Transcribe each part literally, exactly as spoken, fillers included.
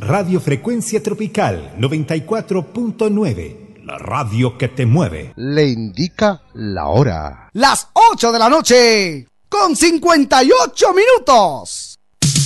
Radio Frecuencia Tropical noventa y cuatro punto nueve, la radio que te mueve. Le indica la hora. Las ocho de la noche, con cincuenta y ocho minutos.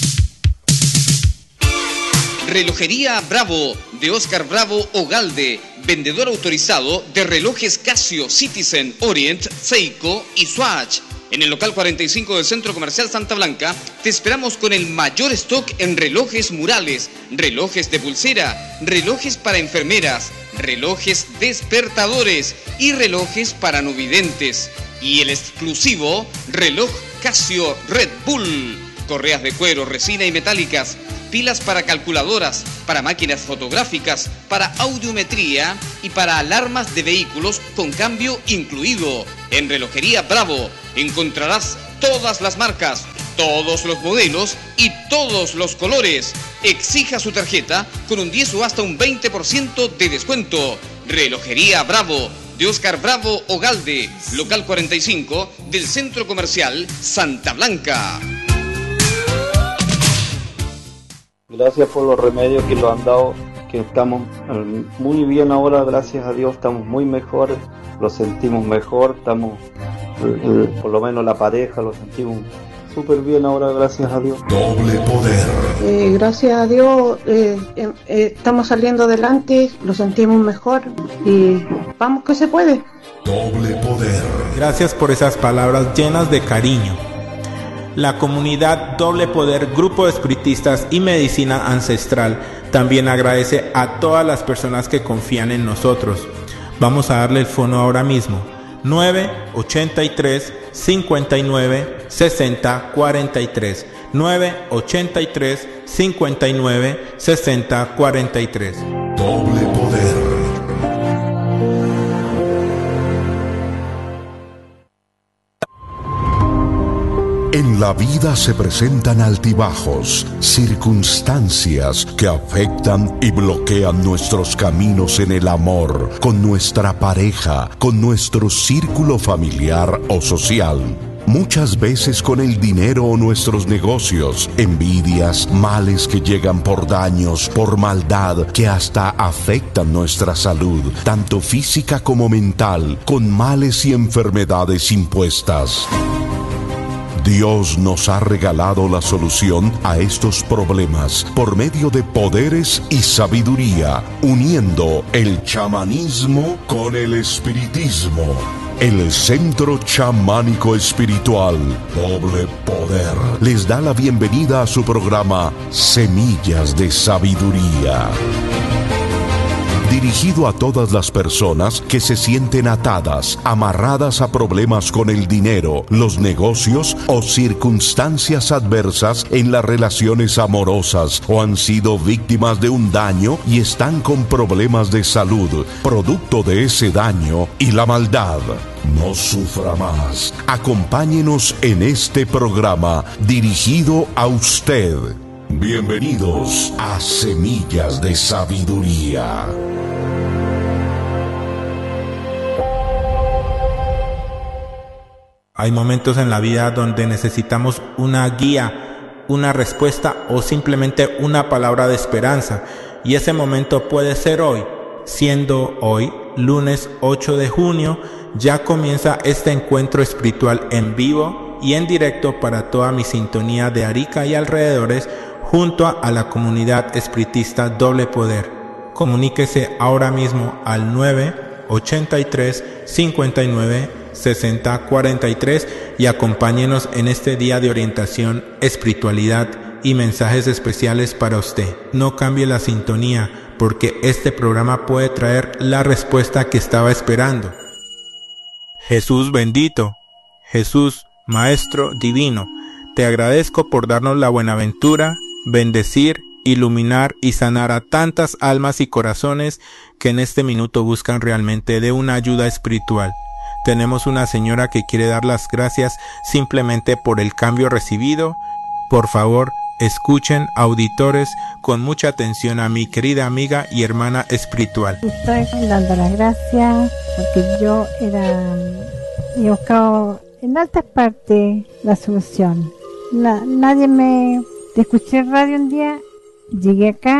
Relojería Bravo, de Oscar Bravo Ogalde, vendedor autorizado de relojes Casio, Citizen, Orient, Seiko y Swatch. En el local cuarenta y cinco del Centro Comercial Santa Blanca, te esperamos con el mayor stock en relojes murales, relojes de pulsera, relojes para enfermeras, relojes despertadores y relojes para no videntes. Y el exclusivo reloj Casio Red Bull, correas de cuero, resina y metálicas, pilas para calculadoras, para máquinas fotográficas, para audiometría y para alarmas de vehículos con cambio incluido. En Relojería Bravo encontrarás todas las marcas, todos los modelos y todos los colores. Exija su tarjeta con un diez o hasta un veinte por ciento de descuento. Relojería Bravo, de Oscar Bravo Ogalde, local cuarenta y cinco del Centro Comercial Santa Blanca. Gracias por los remedios que lo han dado, que estamos muy bien ahora, gracias a Dios, estamos muy mejor, lo sentimos mejor, estamos, por lo menos la pareja, lo sentimos súper bien ahora, gracias a Dios. Doble poder. Eh, gracias a Dios eh, eh, eh, estamos saliendo adelante, lo sentimos mejor y vamos que se puede. Doble poder. Gracias por esas palabras llenas de cariño. La comunidad Doble Poder, Grupo de Espiritistas y Medicina Ancestral también agradece a todas las personas que confían en nosotros. Vamos a darle el fono ahora mismo: nueve ochenta y tres, cincuenta y nueve, sesenta, cuarenta y tres, nueve ochenta y tres, cincuenta y nueve, sesenta, cuarenta y tres. Doble poder. En la vida se presentan altibajos, circunstancias que afectan y bloquean nuestros caminos en el amor, con nuestra pareja, con nuestro círculo familiar o social. Muchas veces con el dinero o nuestros negocios, envidias, males que llegan por daños, por maldad, que hasta afectan nuestra salud, tanto física como mental, con males y enfermedades impuestas. Dios nos ha regalado la solución a estos problemas por medio de poderes y sabiduría, uniendo el chamanismo con el espiritismo. El Centro Chamánico Espiritual Doble Poder les da la bienvenida a su programa Semillas de Sabiduría, dirigido a todas las personas que se sienten atadas, amarradas a problemas con el dinero, los negocios o circunstancias adversas en las relaciones amorosas, o han sido víctimas de un daño y están con problemas de salud, producto de ese daño y la maldad. No sufra más. Acompáñenos en este programa dirigido a usted. Bienvenidos a Semillas de Sabiduría. Hay momentos en la vida donde necesitamos una guía, una respuesta o simplemente una palabra de esperanza. Y ese momento puede ser hoy. Siendo hoy, lunes ocho de junio, ya comienza este encuentro espiritual en vivo y en directo para toda mi sintonía de Arica y alrededores, junto a la comunidad espiritista Doble Poder. Comuníquese ahora mismo al nueve ochenta y tres, cincuenta y nueve, sesenta, cuarenta y tres y acompáñenos en este día de orientación, espiritualidad y mensajes especiales para usted. No cambie la sintonía, porque este programa puede traer la respuesta que estaba esperando. Jesús bendito, Jesús Maestro Divino, te agradezco por darnos la buenaventura, bendecir, iluminar y sanar a tantas almas y corazones que en este minuto buscan realmente de una ayuda espiritual. Tenemos una señora que quiere dar las gracias simplemente por el cambio recibido. Por favor, escuchen, auditores, con mucha atención a mi querida amiga y hermana espiritual. Estoy dando las gracias porque yo era, he buscado en altas partes la solución. La, nadie me... Escuché radio un día, llegué acá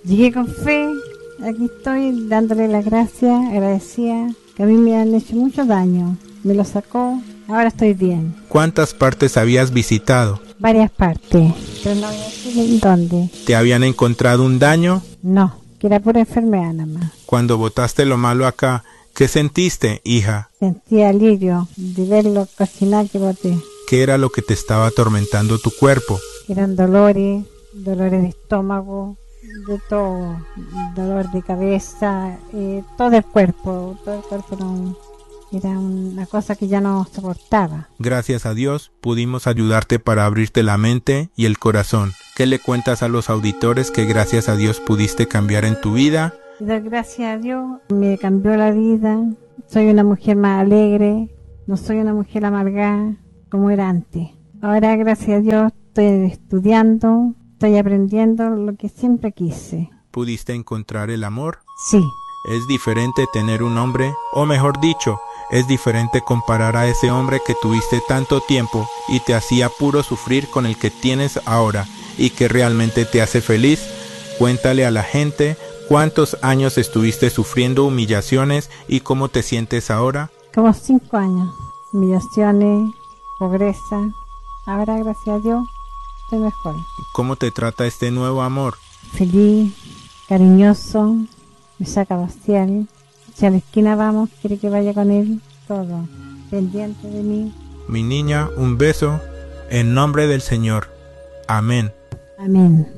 Llegué con fe, aquí estoy dándole las gracias, agradecida, que a mí me han hecho mucho daño. Me lo sacó, ahora estoy bien. ¿Cuántas partes habías visitado? Varias partes, pero no voy a decir dónde. ¿Te habían encontrado un daño? No, que era pura enfermedad nada más. Cuando botaste lo malo acá, ¿qué sentiste, hija? Sentí alivio de verlo cocinar que boté. ¿Qué era lo que te estaba atormentando tu cuerpo? Eran dolores, dolores de estómago, de todo, dolor de cabeza, eh, todo el cuerpo, todo el cuerpo no, era una cosa que ya no soportaba. Gracias a Dios pudimos ayudarte para abrirte la mente y el corazón. ¿Qué le cuentas a los auditores que gracias a Dios pudiste cambiar en tu vida? Gracias a Dios me cambió la vida, soy una mujer más alegre, no soy una mujer amargada como era antes. Ahora gracias a Dios estoy estudiando, estoy aprendiendo lo que siempre quise. ¿Pudiste encontrar el amor? Sí. Es diferente tener un hombre, o mejor dicho, es diferente comparar a ese hombre que tuviste tanto tiempo y te hacía puro sufrir con el que tienes ahora y que realmente te hace feliz. Cuéntale a la gente cuántos años estuviste sufriendo humillaciones y cómo te sientes ahora. Como cinco años, humillaciones, pobreza. Ahora gracias a Dios estoy mejor. ¿Cómo te trata este nuevo amor? Feliz, cariñoso, me saca a vaciar. Si a la esquina vamos, quiere que vaya con él, todo, pendiente de mí. Mi niña, un beso, en nombre del Señor. Amén. Amén.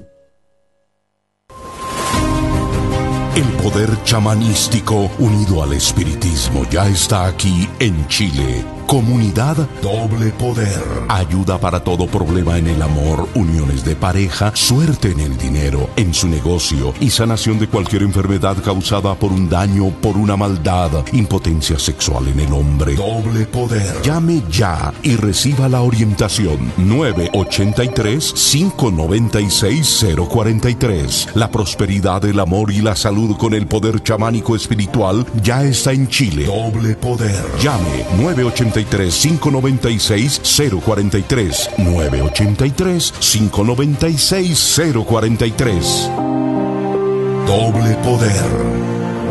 El poder chamanístico unido al espiritismo ya está aquí en Chile. Comunidad Doble Poder. Ayuda para todo problema en el amor, uniones de pareja, suerte en el dinero, en su negocio y sanación de cualquier enfermedad causada por un daño, por una maldad, impotencia sexual en el hombre. Doble Poder. Llame ya y reciba la orientación. nueve ocho tres, cinco nueve seis, cero cuatro tres. La prosperidad, el amor y la salud con el poder chamánico espiritual ya está en Chile. Doble Poder. Llame nueve ocho tres, cinco nueve seis, cero cuatro tres. nueve ocho tres, cinco nueve seis, cero cuatro tres. Doble Poder.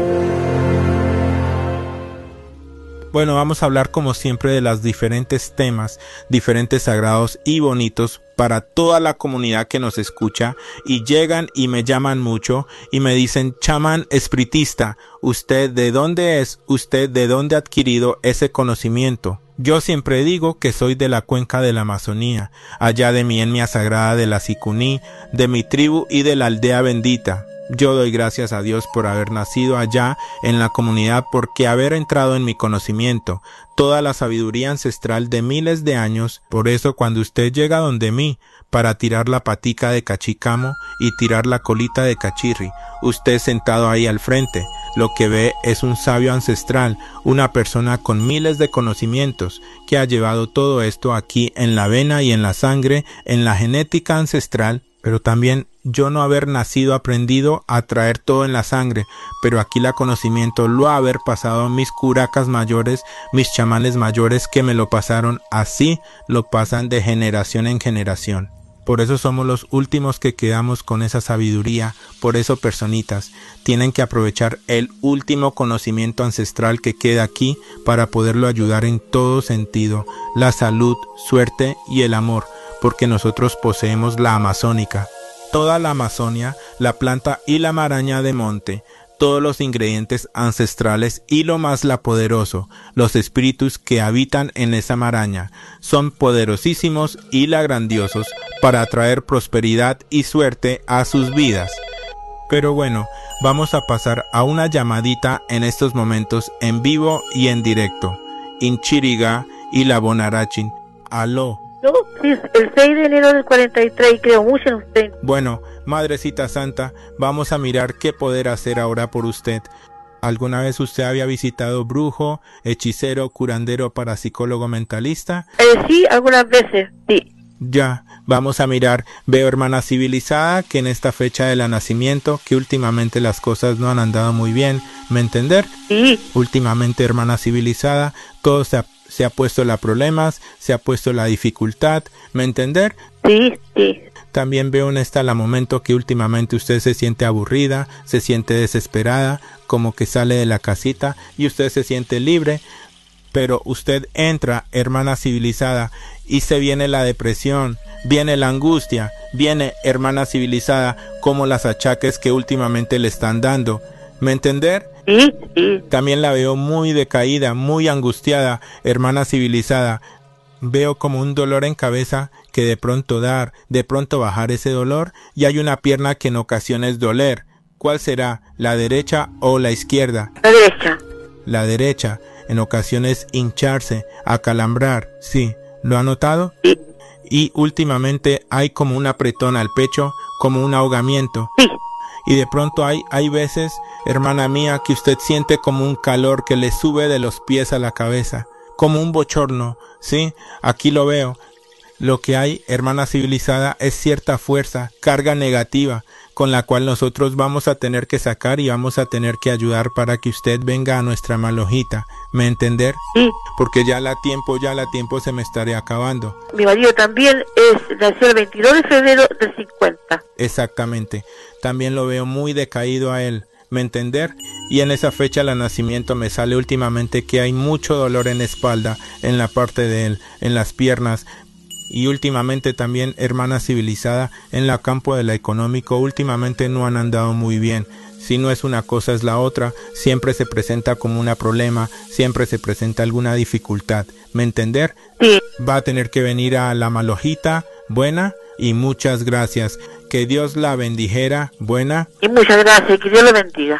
Bueno, vamos a hablar como siempre de los diferentes temas, diferentes sagrados y bonitos para toda la comunidad que nos escucha y llegan y me llaman mucho y me dicen, chamán espiritista, ¿usted de dónde es? ¿Usted de dónde ha adquirido ese conocimiento? Yo siempre digo que soy de la cuenca de la Amazonía, allá de mi etnia sagrada de la Sicuní, de mi tribu y de la aldea bendita. Yo doy gracias a Dios por haber nacido allá en la comunidad, porque haber entrado en mi conocimiento, toda la sabiduría ancestral de miles de años. Por eso cuando usted llega donde mí para tirar la patica de cachicamo y tirar la colita de cachirri, usted sentado ahí al frente, lo que ve es un sabio ancestral, una persona con miles de conocimientos que ha llevado todo esto aquí en la vena y en la sangre, en la genética ancestral. Pero también yo no haber nacido aprendido a traer todo en la sangre, pero aquí la conocimiento lo ha haber pasado a mis curacas mayores, mis chamanes mayores que me lo pasaron, así lo pasan de generación en generación. Por eso somos los últimos que quedamos con esa sabiduría. Por eso, personitas, tienen que aprovechar el último conocimiento ancestral que queda aquí para poderlo ayudar en todo sentido, la salud, suerte y el amor, porque nosotros poseemos la amazónica, toda la Amazonia, la planta y la maraña de monte, todos los ingredientes ancestrales y lo más la poderoso, los espíritus que habitan en esa maraña, son poderosísimos y la grandiosos para traer prosperidad y suerte a sus vidas. Pero bueno, vamos a pasar a una llamadita en estos momentos en vivo y en directo. Inchiriga y la Bonarachin. Aló. No, sí, el seis de enero del cuarenta y tres, y creo mucho en usted. Bueno, Madrecita Santa, vamos a mirar qué poder hacer ahora por usted. ¿Alguna vez usted había visitado brujo, hechicero, curandero, parapsicólogo, mentalista? Eh, sí, algunas veces, sí. Ya, vamos a mirar. Veo, hermana civilizada, que en esta fecha de la nacimiento, que últimamente las cosas no han andado muy bien, ¿me entender? Sí. Últimamente, hermana civilizada, todo se ha Se ha puesto la problemas, se ha puesto la dificultad, ¿me entender? Sí, sí. También veo en esta la momento que últimamente usted se siente aburrida, se siente desesperada, como que sale de la casita y usted se siente libre, pero usted entra, hermana civilizada, y se viene la depresión, viene la angustia, viene, hermana civilizada, como las achaques que últimamente le están dando. ¿Me entender? Sí, sí. También la veo muy decaída, muy angustiada, hermana civilizada. Veo como un dolor en cabeza que de pronto dar, de pronto bajar ese dolor, y hay una pierna que en ocasiones doler. ¿Cuál será? ¿La derecha o la izquierda? La derecha. La derecha. En ocasiones hincharse, acalambrar. Sí. ¿Lo ha notado? Sí. Y últimamente hay como un apretón al pecho, como un ahogamiento. Sí. Y de pronto hay, hay veces, hermana mía, que usted siente como un calor que le sube de los pies a la cabeza, como un bochorno, ¿sí? Aquí lo veo. Lo que hay, hermana civilizada, es cierta fuerza, carga negativa, con la cual nosotros vamos a tener que sacar y vamos a tener que ayudar para que usted venga a nuestra malojita. ¿Me entender? Sí. Porque ya la tiempo, ya la tiempo se me estaría acabando. Mi marido también es, nació el veintidós de febrero del cincuenta. Exactamente. También lo veo muy decaído a él. ¿Me entender? Y en esa fecha de nacimiento me sale últimamente que hay mucho dolor en la espalda, en la parte de él, en las piernas. Y últimamente también, hermana civilizada, en la campo de la económico, últimamente no han andado muy bien. Si no es una cosa es la otra, siempre se presenta como un problema, siempre se presenta alguna dificultad. ¿Me entender? Sí. Va a tener que venir a la malojita, buena, y muchas gracias. Que Dios la bendijera, buena. Y muchas gracias, que Dios lo bendiga.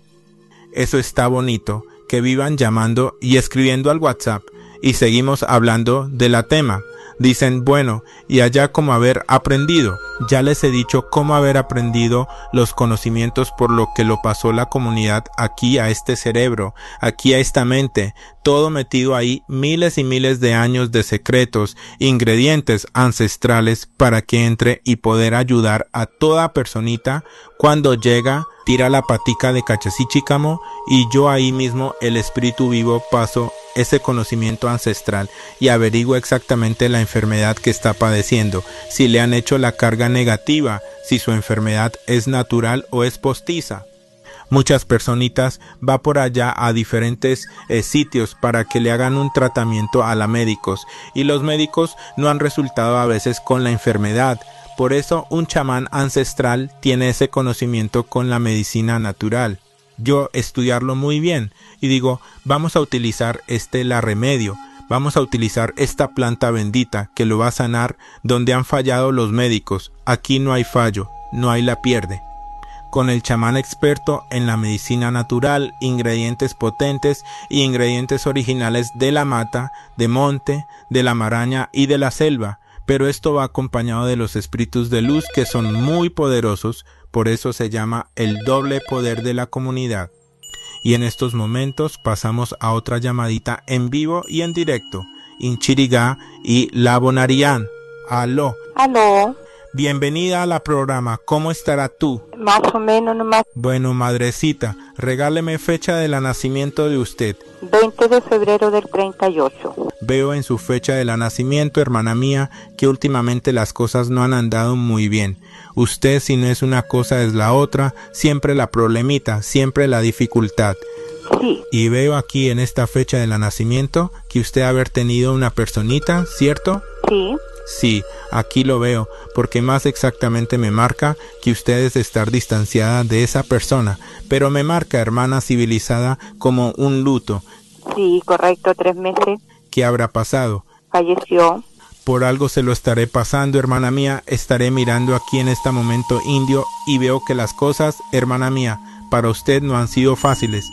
Eso está bonito, que vivan llamando y escribiendo al WhatsApp, y seguimos hablando de la tema. Dicen, bueno, y allá como haber aprendido. Ya les he dicho cómo haber aprendido los conocimientos por lo que lo pasó la comunidad aquí a este cerebro, aquí a esta mente, todo metido ahí, miles y miles de años de secretos, ingredientes ancestrales para que entre y poder ayudar a toda personita cuando llega, tira la patica de cachasíchicamo y yo ahí mismo, el espíritu vivo, paso ese conocimiento ancestral y averiguo exactamente la enfermedad que está padeciendo, si le han hecho la carga negativa, si su enfermedad es natural o es postiza. Muchas personitas va por allá a diferentes eh, sitios para que le hagan un tratamiento a los médicos y los médicos no han resultado a veces con la enfermedad. Por eso un chamán ancestral tiene ese conocimiento con la medicina natural. Yo estudiarlo muy bien y digo, vamos a utilizar este la remedio, vamos a utilizar esta planta bendita que lo va a sanar donde han fallado los médicos. Aquí no hay fallo, no hay la pierde. Con el chamán experto en la medicina natural, ingredientes potentes y ingredientes originales de la mata, de monte, de la maraña y de la selva, pero esto va acompañado de los espíritus de luz que son muy poderosos, por eso se llama el doble poder de la comunidad. Y en estos momentos pasamos a otra llamadita en vivo y en directo, Inchirigá y Labonarián. Aló. Aló. Bienvenida a la programa, ¿cómo estará tú? Más o menos nomás. Bueno, madrecita, regáleme fecha de la nacimiento de usted. veinte de febrero del treinta y ocho. Veo en su fecha de la nacimiento, hermana mía, que últimamente las cosas no han andado muy bien. Usted, si no es una cosa es la otra, siempre la problemita, siempre la dificultad. Sí. Y veo aquí en esta fecha de la nacimiento que usted haber tenido una personita, ¿cierto? Sí. Sí, aquí lo veo, porque más exactamente me marca que usted es estar distanciada de esa persona, pero me marca, hermana civilizada, como un luto. Sí, correcto, tres meses. ¿Qué habrá pasado? Falleció. Por algo se lo estaré pasando, hermana mía, estaré mirando aquí en este momento indio y veo que las cosas, hermana mía, para usted no han sido fáciles.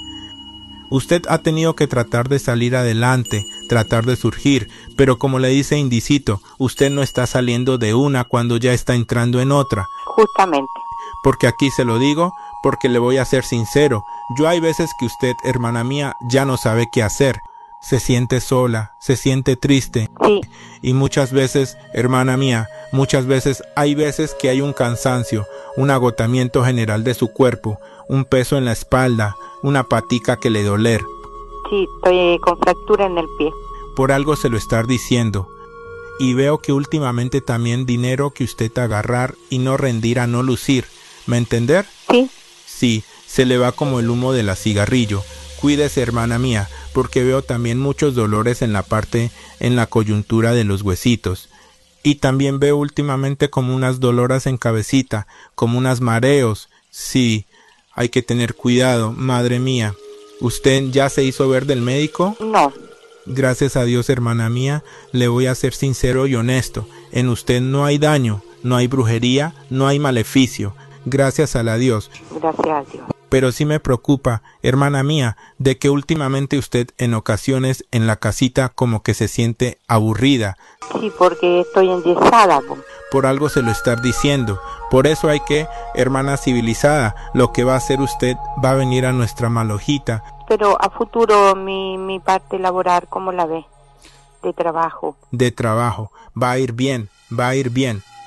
Usted ha tenido que tratar de salir adelante, tratar de surgir, pero como le dice Indicito, usted no está saliendo de una cuando ya está entrando en otra. Justamente. Porque aquí se lo digo, porque le voy a ser sincero, yo hay veces que usted, hermana mía, ya no sabe qué hacer. Se siente sola, se siente triste. Sí. Y muchas veces, hermana mía, muchas veces hay veces que hay un cansancio, un agotamiento general de su cuerpo, un peso en la espalda, una patica que le doler. Sí, estoy con fractura en el pie. Por algo se lo está diciendo. Y veo que últimamente también dinero que usted agarrar y no rendir a no lucir. ¿Me entender? Sí. Sí, se le va como el humo de la cigarrillo. Cuídese, hermana mía, porque veo también muchos dolores en la parte, en la coyuntura de los huesitos. Y también veo últimamente como unas doloras en cabecita, como unos mareos. Sí, hay que tener cuidado, madre mía. ¿Usted ya se hizo ver del médico? No. Gracias a Dios, hermana mía, le voy a ser sincero y honesto. En usted no hay daño, no hay brujería, no hay maleficio. Gracias a la Dios. Gracias a Dios. Pero sí me preocupa, hermana mía, de que últimamente usted en ocasiones en la casita como que se siente aburrida. Sí, porque estoy enyesada. Po. Por algo se lo está diciendo. Por eso hay que, hermana civilizada, lo que va a hacer usted va a venir a nuestra malojita. Pero a futuro mi, mi parte laboral, ¿cómo la ve? De trabajo. De trabajo. Va a ir bien, va a ir bien.